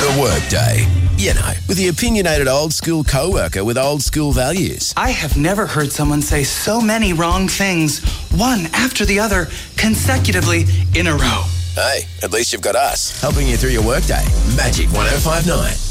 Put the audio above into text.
The Workday. You know, with the opinionated old school co-worker with old school values. I have never heard someone say so many wrong things, one after the other, consecutively in a row. Hey, at least you've got us, helping you through your workday. Magic 105.9.